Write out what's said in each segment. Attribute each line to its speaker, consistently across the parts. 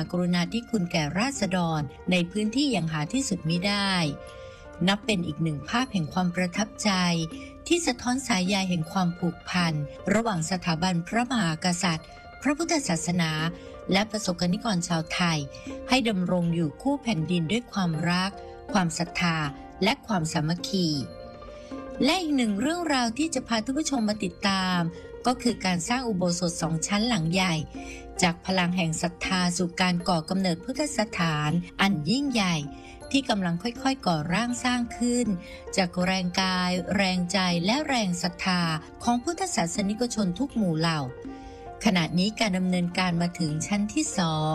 Speaker 1: กรุณาธิคุณแก่ราษฎรในพื้นที่อย่างหาที่สุดมิได้นับเป็นอีกหนึ่งภาพแห่งความประทับใจที่สะท้อนสายใยแห่งความผูกพันระหว่างสถาบันพระมหากษัตริย์พระพุทธศาสนาและประสบกนิกรชาวไทยให้ดำรงอยู่คู่แผ่นดินด้วยความรักความศรัทธาและความสามัคคีและอีกหนึ่งเรื่องราวที่จะพาทุกผู้ชมมาติดตามก็คือการสร้างอุโบสถ2 ชั้นหลังใหญ่จากพลังแห่งศรัทธาสู่การก่อกำเนิดพุทธสถานอันยิ่งใหญ่ที่กำลังค่อยๆก่อร่างสร้างขึ้นจากแรงกายแรงใจและแรงศรัทธาของพุทธศาสนิกชนทุกหมู่เหล่าขณะนี้การดำเนินการมาถึงชั้นที่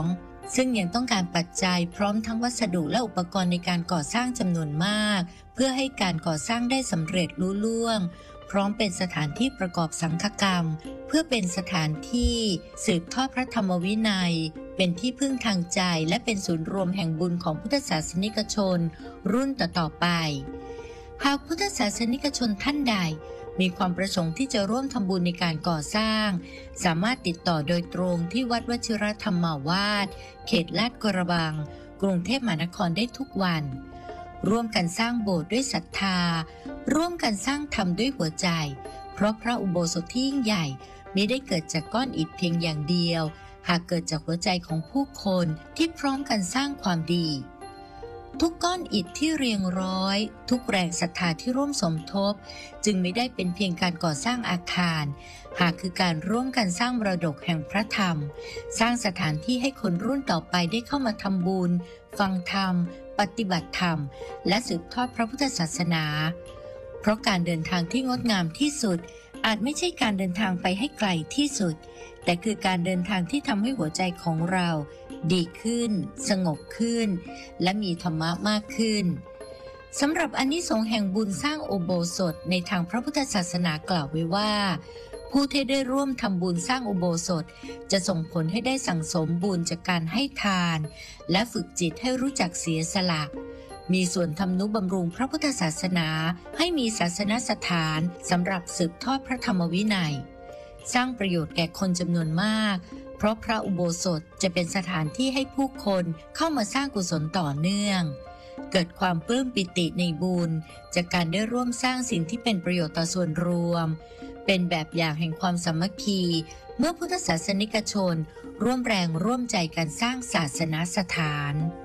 Speaker 1: 2ซึ่งยังต้องการปัจจัยพร้อมทั้งวัสดุและอุปกรณ์ในการก่อสร้างจำนวนมากเพื่อให้การก่อสร้างได้สำเร็จลุล่วงพร้อมเป็นสถานที่ประกอบสังฆกรรมเพื่อเป็นสถานที่สืบทอดพระธรรมวินัยเป็นที่พึ่งทางใจและเป็นศูนย์รวมแห่งบุญของพุทธศาสนิกชนรุ่นต่อๆไปหากพุทธศาสนิกชนท่านใดมีความประสงค์ที่จะร่วมทำบุญในการก่อสร้างสามารถติดต่อโดยตรงที่วัดวชิรธรรมาวาสเขตลาดกระบังกรุงเทพมหานครได้ทุกวันร่วมกันสร้างโบสถ์ด้วยศรัทธาร่วมกันสร้างธรรมด้วยหัวใจเพราะพระอุโบสถที่ยิ่งใหญ่มิได้เกิดจากก้อนอิฐเพียงอย่างเดียวหากเกิดจากหัวใจของผู้คนที่พร้อมกันสร้างความดีทุกก้อนอิฐที่เรียงร้อยทุกแรงศรัทธาที่ร่วมสมทบจึงไม่ได้เป็นเพียงการก่อสร้างอาคารหากคือการร่วมกันสร้างมรดกแห่งพระธรรมสร้างสถานที่ให้คนรุ่นต่อไปได้เข้ามาทำบุญฟังธรรมปฏิบัติธรรมและสืบทอดพระพุทธศาสนาเพราะการเดินทางที่งดงามที่สุดอาจไม่ใช่การเดินทางไปให้ไกลที่สุดแต่คือการเดินทางที่ทำให้หัวใจของเราดีขึ้นสงบขึ้นและมีธรรมะมากขึ้นสำหรับอานิสงส์แห่งบุญสร้างอุโบสถในทางพระพุทธศาสนากล่าวไว้ว่าผู้ที่ได้ร่วมทำบุญสร้างอุโบสถจะส่งผลให้ได้สั่งสมบุญจากการให้ทานและฝึกจิตให้รู้จักเสียสละมีส่วนทำนุบำรุงพระพุทธศาสนาให้มีศาสนสถานสำหรับสืบทอดพระธรรมวินัยสร้างประโยชน์แก่คนจำนวนมากเพราะพระอุโบสถจะเป็นสถานที่ให้ผู้คนเข้ามาสร้างกุศลต่อเนื่องเกิดความปลื้มปิติในบุญจากการได้ร่วมสร้างสิ่งที่เป็นประโยชน์ต่อส่วนรวมเป็นแบบอย่างแห่งความสามัคคีเมื่อพุทธศาสนิกชนร่วมแรงร่วมใจกันสร้างศาสนสถาน